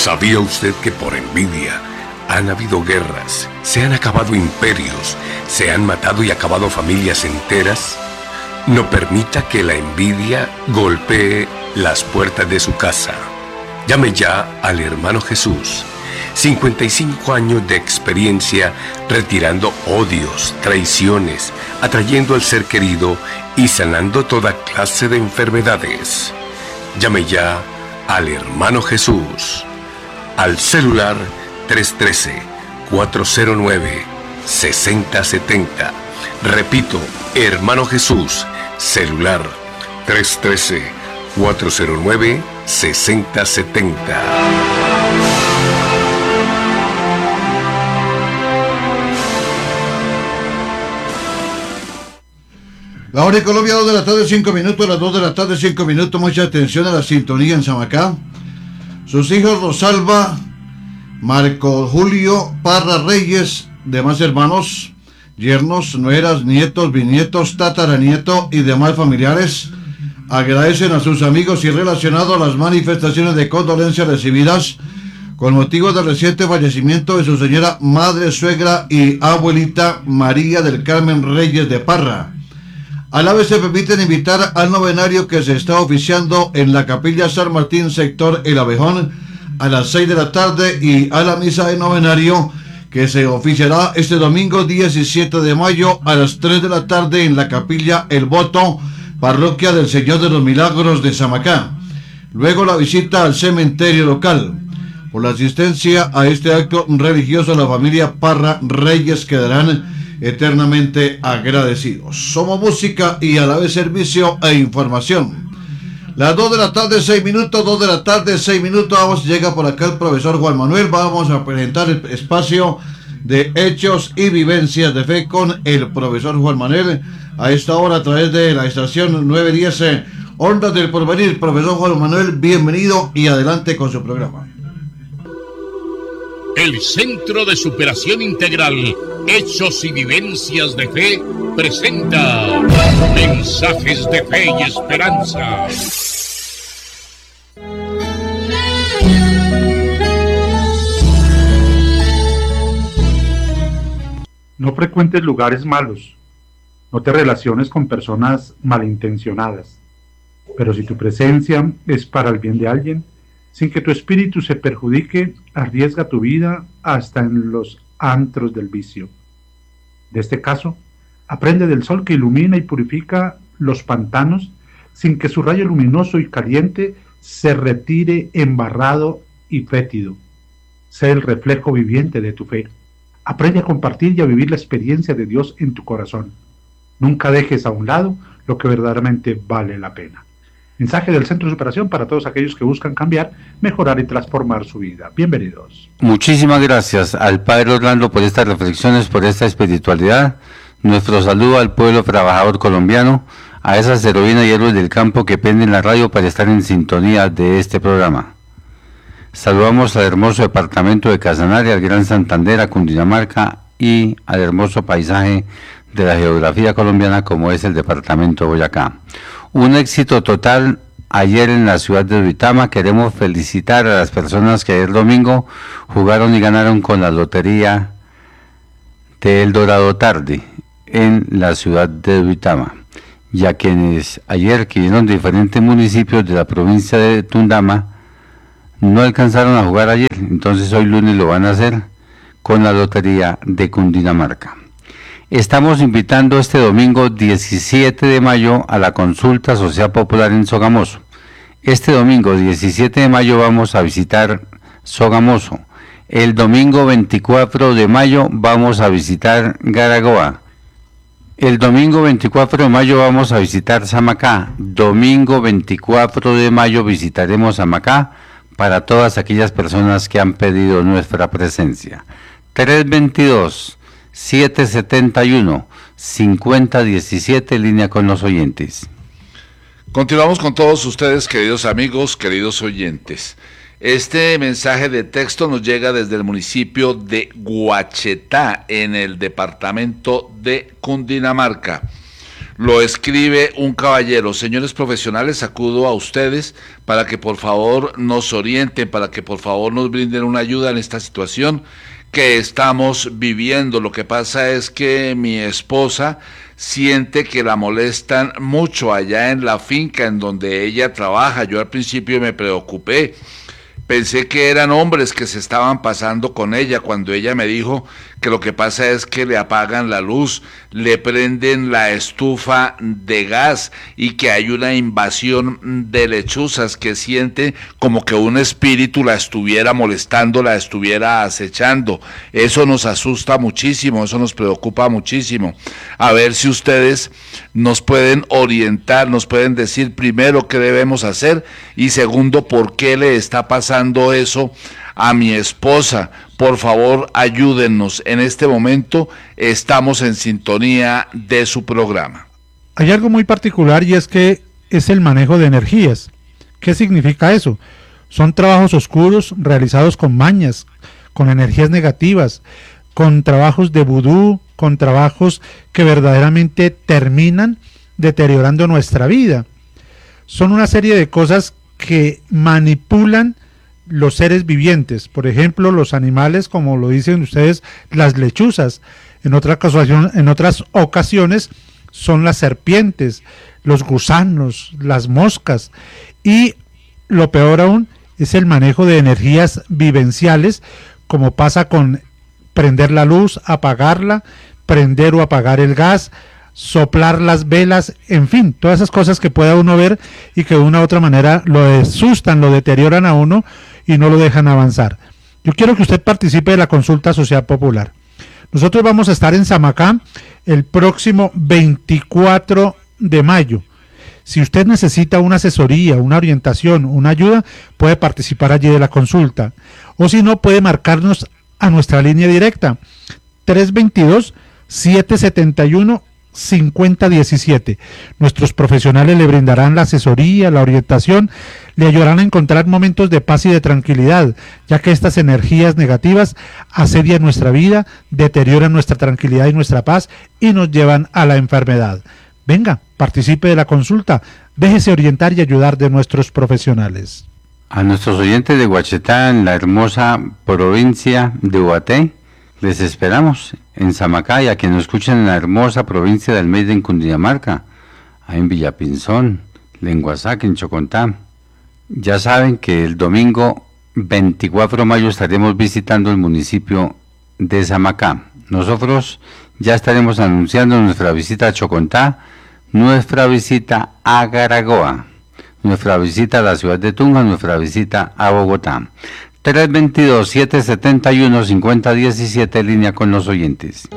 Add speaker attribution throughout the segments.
Speaker 1: ¿Sabía usted que por envidia han habido guerras, se han acabado imperios, se han matado y acabado familias enteras? No permita que la envidia golpee las puertas de su casa. Llame ya al hermano Jesús. 55 años de experiencia retirando odios, traiciones, atrayendo al ser querido y sanando toda clase de enfermedades. Llame ya al hermano Jesús. Al celular 313-409-6070. Repito, hermano Jesús, celular 313-409-6070.
Speaker 2: La hora en Colombia, 2 de la tarde, 5 minutos, las 2 de la tarde, 5 minutos. Mucha atención a la sintonía en Samacá. Sus hijos Rosalba, Marco Julio Parra Reyes, demás hermanos, yernos, nueras, nietos, bisnietos, tataranieto y demás familiares agradecen a sus amigos y relacionados a las manifestaciones de condolencia recibidas con motivo del reciente fallecimiento de su señora madre, suegra y abuelita María del Carmen Reyes de Parra. A la vez se permiten invitar al novenario que se está oficiando en la Capilla San Martín, sector El Abejón, a las 6 de la tarde, y a la misa de novenario que se oficiará este domingo 17 de mayo a las 3 de la tarde en la Capilla El Voto, Parroquia del Señor de los Milagros de Samacá. Luego la visita al cementerio local. Por la asistencia a este acto religioso, la familia Parra Reyes quedarán eternamente agradecidos. Somos música y a la vez servicio e información. Las 2 de la tarde, 6 minutos, 2 de la tarde, 6 minutos. Llega por acá el profesor Juan Manuel. Vamos a presentar el espacio de hechos y vivencias de fe con el profesor Juan Manuel. A esta hora, a través de la estación 910, Ondas del Porvenir. Profesor Juan Manuel, bienvenido y adelante con su programa.
Speaker 3: El Centro de Superación Integral, Hechos y Vivencias de Fe, presenta mensajes de fe y esperanza.
Speaker 4: No frecuentes lugares malos, no te relaciones con personas malintencionadas, pero si tu presencia es para el bien de alguien, sin que tu espíritu se perjudique, arriesga tu vida hasta en los antros del vicio. De este caso, aprende del sol que ilumina y purifica los pantanos, sin que su rayo luminoso y caliente se retire embarrado y fétido. Sé el reflejo viviente de tu fe. Aprende a compartir y a vivir la experiencia de Dios en tu corazón. Nunca dejes a un lado lo que verdaderamente vale la pena. Mensaje del Centro de Superación para todos aquellos que buscan cambiar, mejorar y transformar su vida. Bienvenidos.
Speaker 5: Muchísimas gracias al Padre Orlando por estas reflexiones, por esta espiritualidad. Nuestro saludo al pueblo trabajador colombiano, a esas heroínas y héroes del campo que prenden la radio para estar en sintonía de este programa. Saludamos al hermoso departamento de Casanare, al Gran Santander, a Cundinamarca y al hermoso paisaje de la geografía colombiana como es el departamento de Boyacá. Un éxito total ayer en la ciudad de Duitama. Queremos felicitar a las personas que ayer domingo jugaron y ganaron con la lotería de El Dorado Tarde en la ciudad de Duitama, y a quienes ayer que vinieron de diferentes municipios de la provincia de Tundama no alcanzaron a jugar ayer, entonces hoy lunes lo van a hacer con la lotería de Cundinamarca. Estamos invitando este domingo 17 de mayo a la consulta social popular en Sogamoso. Este domingo 17 de mayo vamos a visitar Sogamoso. El domingo 24 de mayo vamos a visitar Garagoa. El domingo 24 de mayo vamos a visitar Samacá. Domingo 24 de mayo visitaremos Samacá para todas aquellas personas que han pedido nuestra presencia. 322-771-5017, línea con los oyentes.
Speaker 6: Continuamos con todos ustedes, queridos amigos, queridos oyentes. Este mensaje de texto nos llega desde el municipio de Guachetá, en el departamento de Cundinamarca. Lo escribe un caballero. Señores profesionales, acudo a ustedes para que por favor nos orienten, para que por favor nos brinden una ayuda en esta situación que estamos viviendo. Lo que pasa es que mi esposa siente que la molestan mucho allá en la finca en donde ella trabaja. Yo al principio me preocupé. Pensé que eran hombres que se estaban pasando con ella cuando ella me dijo que lo que pasa es que le apagan la luz, le prenden la estufa de gas y que hay una invasión de lechuzas, que siente como que un espíritu la estuviera molestando, la estuviera acechando. Eso nos asusta muchísimo, eso nos preocupa muchísimo. A ver si ustedes nos pueden orientar, nos pueden decir primero qué debemos hacer y segundo por qué le está pasando eso a mi esposa. Por favor, ayúdennos. En este momento estamos en sintonía de su programa.
Speaker 4: Hay algo muy particular y es que es el manejo de energías. ¿Qué significa eso? Son trabajos oscuros realizados con mañas, con energías negativas, con trabajos de vudú, con trabajos que verdaderamente terminan deteriorando nuestra vida. Son una serie de cosas que manipulan los seres vivientes, por ejemplo, los animales, como lo dicen ustedes, las lechuzas. En otras ocasiones son las serpientes, los gusanos, las moscas, y lo peor aún es el manejo de energías vivenciales, como pasa con prender la luz, apagarla, prender o apagar el gas, soplar las velas, en fin, todas esas cosas que pueda uno ver y que de una u otra manera lo asustan, lo deterioran a uno y no lo dejan avanzar. Yo quiero que usted participe de la consulta social popular. Nosotros vamos a estar en Samacá el próximo 24 de mayo. Si usted necesita una asesoría, una orientación, una ayuda, puede participar allí de la consulta. O si no, puede marcarnos a nuestra línea directa, 322-771-5017. Nuestros profesionales le brindarán la asesoría, la orientación, le ayudarán a encontrar momentos de paz y de tranquilidad, ya que estas energías negativas asedian nuestra vida, deterioran nuestra tranquilidad y nuestra paz y nos llevan a la enfermedad. Venga, participe de la consulta, déjese orientar y ayudar de nuestros profesionales.
Speaker 5: A nuestros oyentes de Guachetá, en la hermosa provincia de Ubaté, les esperamos en Samacá, y a quienes nos escuchan en la hermosa provincia de Almeida, en Cundinamarca, ahí en Villapinzón, Lenguasac, en Chocontá. Ya saben que el domingo 24 de mayo estaremos visitando el municipio de Samacá. Nosotros ya estaremos anunciando nuestra visita a Chocontá, nuestra visita a Garagoa, nuestra visita a la ciudad de Tunja, nuestra visita a Bogotá. 322-771-5017, línea con los oyentes.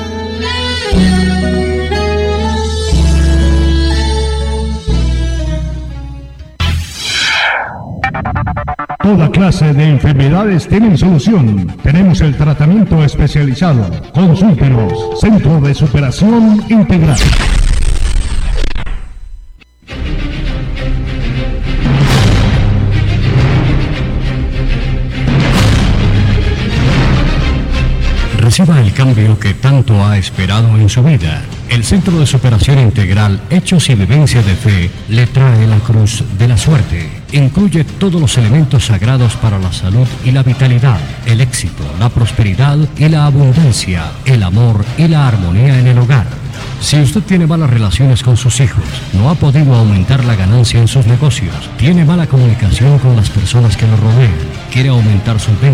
Speaker 7: Toda clase de enfermedades tienen solución. Tenemos el tratamiento especializado. Consúltenos. Centro de Superación Integral. Reciba el cambio que tanto ha esperado en su vida. El Centro de Superación Integral, Hechos y Vivencias de Fe, le trae la Cruz de la Suerte. Incluye todos los elementos sagrados para la salud y la vitalidad, el éxito, la prosperidad y la abundancia, el amor y la armonía en el hogar. Si usted tiene malas relaciones con sus hijos, no ha podido aumentar la ganancia en sus negocios, tiene mala comunicación con las personas que lo rodean, quiere aumentar sus ventas,